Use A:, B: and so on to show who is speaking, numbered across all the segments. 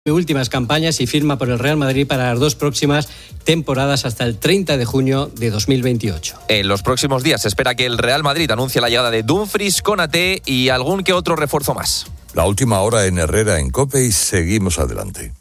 A: Últimas campañas y firma por el Real Madrid para las 2 próximas temporadas hasta el 30 de junio de 2028.
B: En los próximos días se espera que el Real Madrid anuncie la llegada de Dumfries, Konaté y algún que otro refuerzo más.
C: La última hora en Herrera en COPE y seguimos adelante.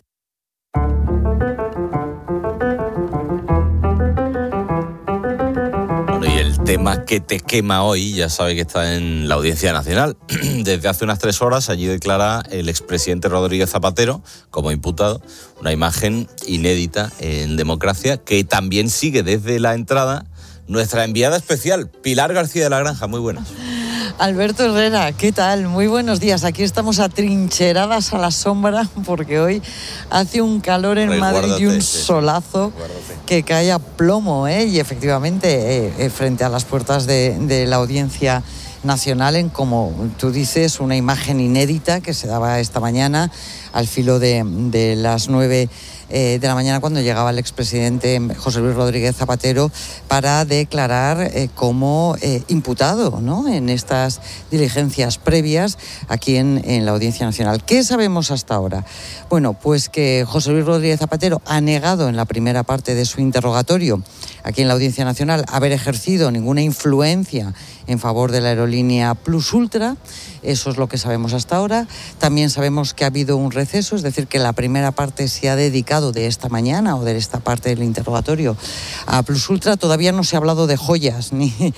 D: Y el tema que te quema hoy, ya sabe que está en la Audiencia Nacional. Desde hace unas 3 horas allí declara el expresidente Rodríguez Zapatero como imputado, una imagen inédita en democracia que también sigue desde la entrada nuestra enviada especial, Pilar García de la Granja. Muy buenas.
E: Alberto Herrera, ¿qué tal? Muy buenos días. Aquí estamos atrincheradas a la sombra porque hoy hace un calor en Madrid y un solazo que cae a plomo, y efectivamente frente a las puertas de la Audiencia Nacional, en, como tú dices, una imagen inédita que se daba esta mañana al filo de las 9 de la mañana, cuando llegaba el expresidente José Luis Rodríguez Zapatero para declarar como imputado, ¿no?, en estas diligencias previas aquí en la Audiencia Nacional. ¿Qué sabemos hasta ahora? Bueno, pues que José Luis Rodríguez Zapatero ha negado en la primera parte de su interrogatorio aquí en la Audiencia Nacional haber ejercido ninguna influencia en favor de la aerolínea Plus Ultra. Eso es lo que sabemos hasta ahora. También sabemos que ha habido un receso, es decir, que la primera parte se ha dedicado de esta mañana o de esta parte del interrogatorio a Plus Ultra. Todavía no se ha hablado de joyas,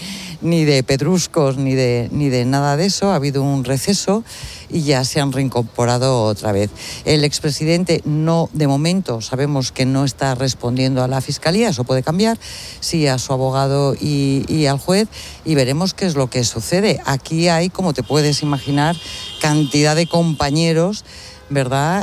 E: ni de pedruscos, ni de nada de eso. Ha habido un receso y ya se han reincorporado otra vez. El expresidente no, de momento, sabemos que no está respondiendo a la Fiscalía, eso puede cambiar, sí a su abogado y al juez, y veremos qué es lo que sucede. Aquí hay, como te puedes imaginar, cantidad de compañeros, ¿verdad?,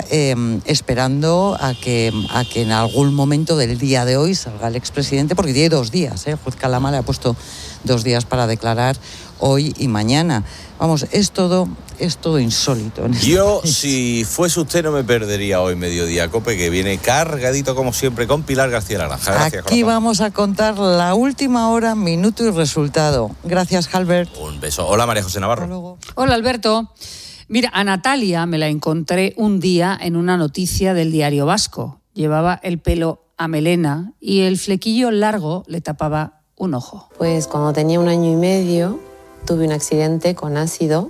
E: esperando a que en algún momento del día de hoy salga el expresidente, porque tiene 2 días, el juez Calama le ha puesto 2 días para declarar, hoy y mañana. Vamos, es todo insólito.
D: Yo, si fuese usted, no me perdería hoy Mediodía Cope, que viene cargadito como siempre con Pilar García de la Granja. Gracias,
E: aquí
D: corazón.
E: Vamos a contar la última hora, minuto y resultado. Gracias, Albert.
D: Un beso. Hola, María José Navarro.
E: Hasta luego.
F: Hola, Alberto. Mira, a Natalia me la encontré un día en una noticia del Diario Vasco. Llevaba el pelo a melena y el flequillo largo le tapaba un ojo.
G: Pues cuando tenía 1 año y medio tuve un accidente con ácido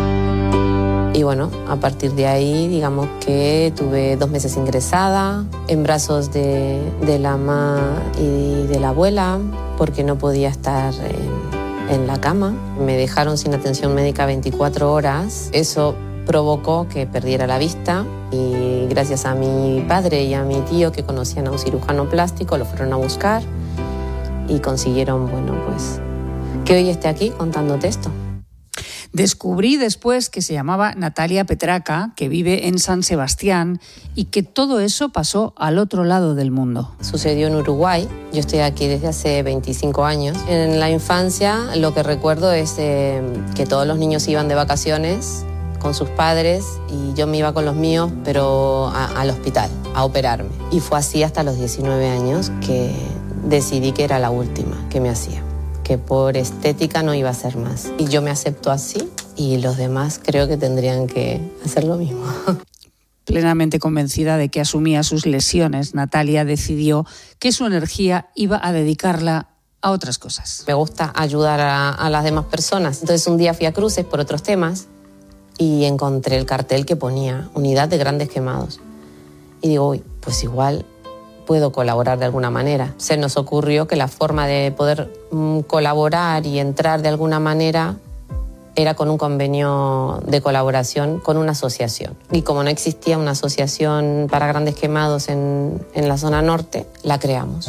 G: y bueno, a partir de ahí digamos que tuve 2 meses ingresada en brazos de la mamá y de la abuela porque no podía estar en la cama. Me dejaron sin atención médica 24 horas. Eso provocó que perdiera la vista y gracias a mi padre y a mi tío, que conocían a un cirujano plástico, lo fueron a buscar y consiguieron, bueno, pues que hoy esté aquí contándote esto.
F: Descubrí después que se llamaba Natalia Petraca, que vive en San Sebastián y que todo eso pasó al otro lado del mundo.
G: Sucedió en Uruguay. Yo estoy aquí desde hace 25 años. En la infancia lo que recuerdo es que todos los niños iban de vacaciones con sus padres y yo me iba con los míos, pero al hospital, a operarme. Y fue así hasta los 19 años que decidí que era la última que me hacía, que por estética no iba a ser más. Y yo me acepto así y los demás creo que tendrían que hacer lo mismo.
F: Plenamente convencida de que asumía sus lesiones, Natalia decidió que su energía iba a dedicarla a otras cosas.
G: Me gusta ayudar a las demás personas. Entonces un día fui a Cruces por otros temas y encontré el cartel que ponía Unidad de Grandes Quemados. Y digo, uy, pues igual puedo colaborar de alguna manera. Se nos ocurrió que la forma de poder colaborar y entrar de alguna manera era con un convenio de colaboración con una asociación. Y como no existía una asociación para grandes quemados en la zona norte, la creamos.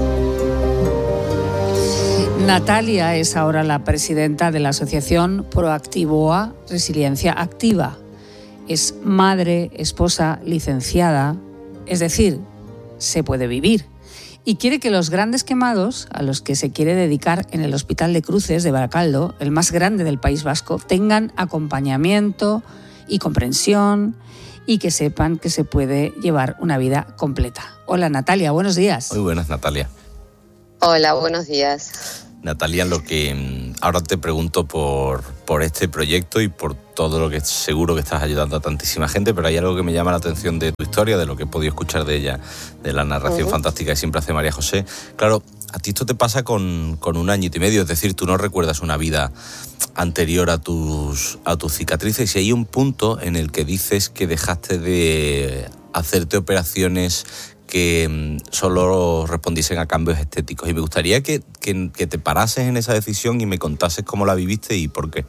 F: Natalia es ahora la presidenta de la asociación Proactivoa Resiliencia Activa. Es madre, esposa, licenciada, es decir, se puede vivir. Y quiere que los grandes quemados, a los que se quiere dedicar en el Hospital de Cruces de Baracaldo, el más grande del País Vasco, tengan acompañamiento y comprensión y que sepan que se puede llevar una vida completa. Hola, Natalia, buenos días.
D: Muy buenas, Natalia.
H: Hola, buenos días.
D: Natalia, lo que ahora te pregunto por este proyecto y por todo lo que seguro que estás ayudando a tantísima gente, pero hay algo que me llama la atención de tu historia, de lo que he podido escuchar de ella, de la narración fantástica que siempre hace María José. Claro, a ti esto te pasa con 1 añito y medio, es decir, tú no recuerdas una vida anterior a tus cicatrices, y hay un punto en el que dices que dejaste de hacerte operaciones que solo respondiesen a cambios estéticos. Y me gustaría que te parases en esa decisión y me contases cómo la viviste y por qué.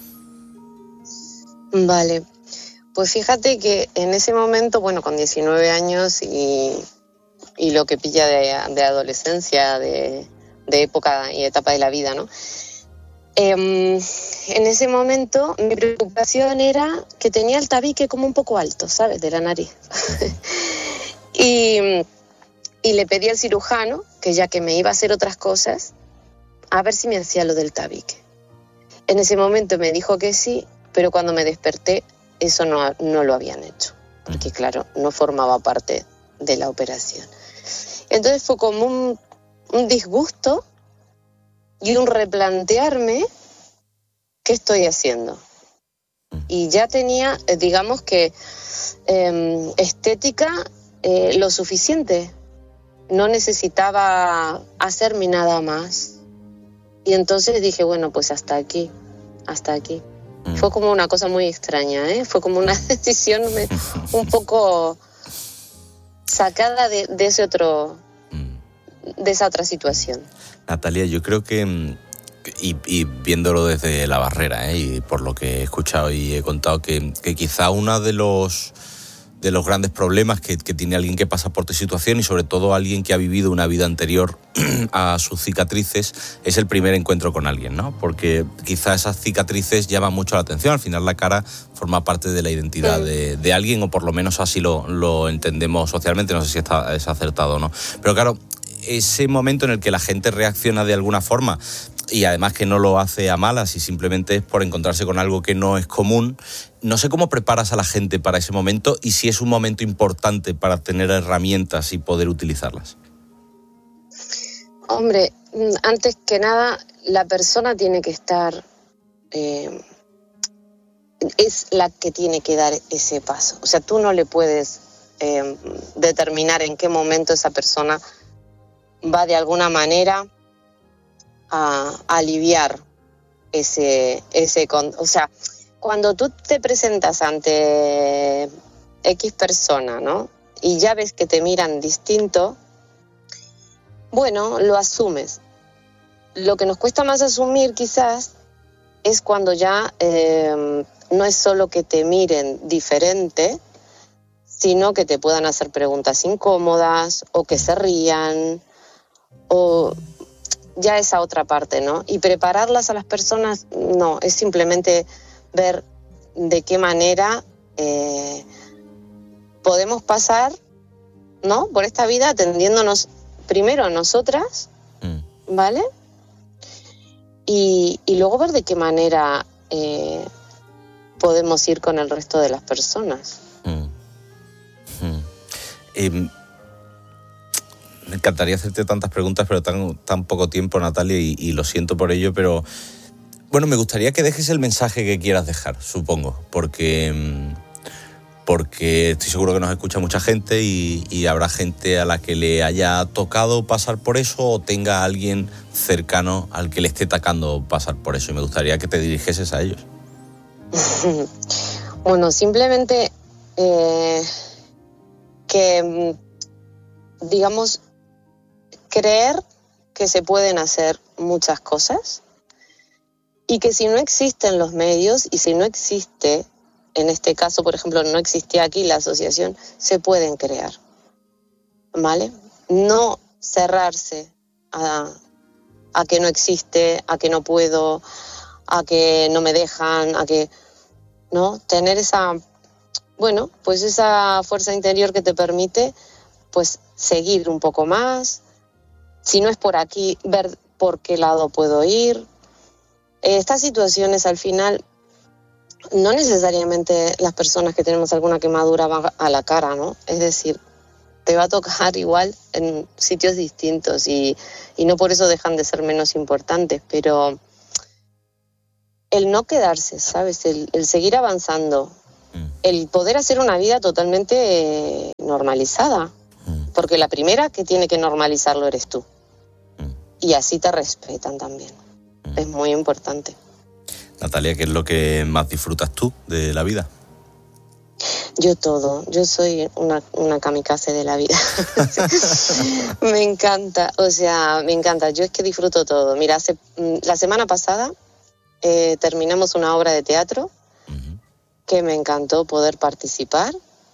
H: Vale, pues fíjate que en ese momento, bueno, con 19 años y lo que pilla de adolescencia, de época y etapa de la vida, ¿no? En ese momento mi preocupación era que tenía el tabique como un poco alto, ¿sabes? De la nariz. Y le pedí al cirujano, que ya que me iba a hacer otras cosas, a ver si me hacía lo del tabique. En ese momento me dijo que sí, pero cuando me desperté eso no lo habían hecho, porque claro, no formaba parte de la operación. Entonces fue como un disgusto y un replantearme qué estoy haciendo. Y ya tenía, digamos que, estética lo suficiente. No necesitaba hacerme nada más. Y entonces dije, bueno, pues hasta aquí. Fue como una cosa muy extraña, ¿eh? Fue como una decisión un poco sacada de esa otra situación.
D: Natalia, yo creo que, y viéndolo desde la barrera, y por lo que he escuchado y he contado, que quizá uno de los grandes problemas que tiene alguien que pasa por tu situación, y sobre todo alguien que ha vivido una vida anterior a sus cicatrices, es el primer encuentro con alguien, ¿no? Porque quizá esas cicatrices llaman mucho la atención. Al final la cara forma parte de la identidad de alguien, o por lo menos así lo entendemos socialmente. No sé si es acertado o no. Pero claro, ese momento en el que la gente reacciona de alguna forma, y además que no lo hace a malas y simplemente es por encontrarse con algo que no es común, no sé cómo preparas a la gente para ese momento y si es un momento importante para tener herramientas y poder utilizarlas.
H: Hombre, antes que nada, la persona tiene que estar, es la que tiene que dar ese paso. O sea, tú no le puedes determinar en qué momento esa persona va de alguna manera a aliviar o sea, cuando tú te presentas ante X persona, ¿no? Y ya ves que te miran distinto, bueno, lo asumes. Lo que nos cuesta más asumir quizás es cuando ya no es solo que te miren diferente, sino que te puedan hacer preguntas incómodas o que se rían, o ya esa otra parte, ¿no? Y prepararlas a las personas, no, es simplemente ver de qué manera podemos pasar, ¿no?, por esta vida atendiéndonos primero a nosotras, ¿vale? Y luego ver de qué manera podemos ir con el resto de las personas.
D: Me encantaría hacerte tantas preguntas, pero tan poco tiempo, Natalia, y lo siento por ello, pero bueno, me gustaría que dejes el mensaje que quieras dejar, supongo, porque estoy seguro que nos escucha mucha gente y habrá gente a la que le haya tocado pasar por eso o tenga a alguien cercano al que le esté tocando pasar por eso, y me gustaría que te dirigieses a ellos.
H: Bueno, simplemente que, digamos, creer que se pueden hacer muchas cosas y que si no existen los medios y si no existe, en este caso, por ejemplo, no existía aquí la asociación, se pueden crear, ¿vale? No cerrarse a que no existe, a que no puedo, a que no me dejan, a que, ¿no? Tener esa, bueno, pues esa fuerza interior que te permite, pues, seguir un poco más. Si no es por aquí, ver por qué lado puedo ir. Estas situaciones, al final, no necesariamente las personas que tenemos alguna quemadura van a la cara, ¿no? Es decir, te va a tocar igual en sitios distintos y no por eso dejan de ser menos importantes, pero el no quedarse, ¿sabes? El seguir avanzando, el poder hacer una vida totalmente normalizada, porque la primera que tiene que normalizarlo eres tú, y así te respetan también, es muy importante.
D: Natalia, ¿qué es lo que más disfrutas tú de la vida?
H: Yo todo, yo soy una kamikaze de la vida. Me encanta, me encanta, yo es que disfruto todo. Mira, la semana pasada terminamos una obra de teatro que me encantó poder participar.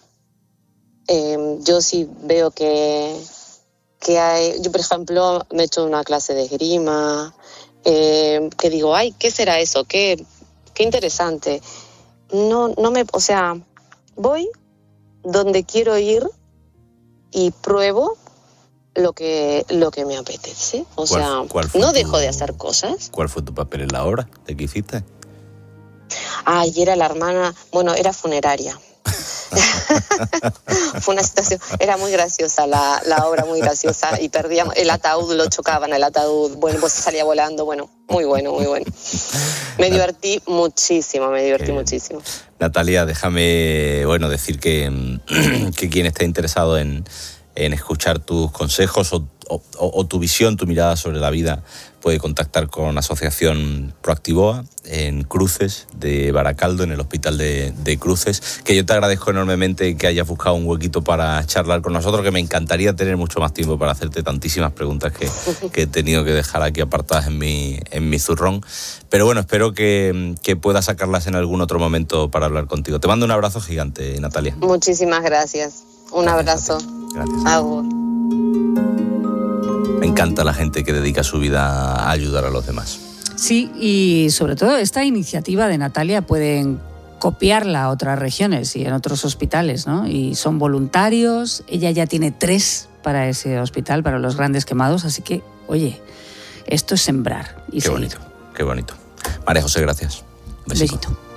H: Yo sí veo que hay, yo por ejemplo me he hecho una clase de esgrima, que digo, ay, ¿qué será eso? Qué interesante. Voy donde quiero ir y pruebo lo que me apetece. No dejo de hacer cosas.
D: ¿Cuál fue tu papel en la obra de qué hiciste?
H: Y era la hermana, era funeraria. Fue una situación, era muy graciosa la obra, muy graciosa, y perdíamos el ataúd, lo chocaban el ataúd, pues salía volando, muy bueno. Me divertí muchísimo. Muchísimo.
D: Natalia, déjame decir que quien esté interesado en escuchar tus consejos o tu visión, tu mirada sobre la vida, puede contactar con Asociación Proactivoa en Cruces de Baracaldo, en el Hospital de Cruces, que yo te agradezco enormemente que hayas buscado un huequito para charlar con nosotros, que me encantaría tener mucho más tiempo para hacerte tantísimas preguntas que he tenido que dejar aquí apartadas en mi zurrón. Pero espero que pueda sacarlas en algún otro momento para hablar contigo. Te mando un abrazo gigante, Natalia.
H: Muchísimas gracias. Un abrazo.
D: Gracias.
H: Agur.
D: Me encanta la gente que dedica su vida a ayudar a los demás.
F: Sí, y sobre todo esta iniciativa de Natalia pueden copiarla a otras regiones y en otros hospitales, ¿no? Y son voluntarios, ella ya tiene 3 para ese hospital, para los grandes quemados, así que, oye, esto es sembrar y
D: Qué
F: seguir.
D: bonito, qué bonito. María José, gracias.
F: Besito.